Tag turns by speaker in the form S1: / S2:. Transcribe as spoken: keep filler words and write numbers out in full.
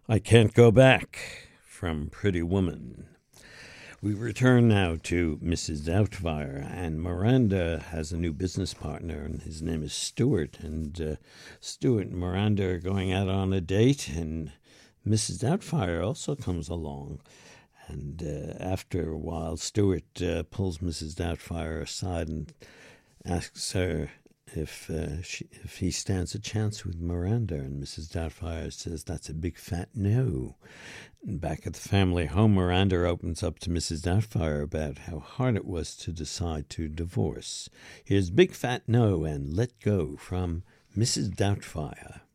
S1: I Can't Go Back from Pretty Woman. We return now to Missus Doubtfire, and Miranda has a new business partner, and his name is Stuart. And uh, Stuart and Miranda are going out on a date, and Missus Doubtfire also comes along. And uh, after a while, Stuart uh, pulls Missus Doubtfire aside and asks her if uh, she, if he stands a chance with Miranda, and Missus Doubtfire says that's a big fat no. And back at the family home, Miranda opens up to Missus Doubtfire about how hard it was to decide to divorce. Here's Big Fat No and Let Go from Missus Doubtfire.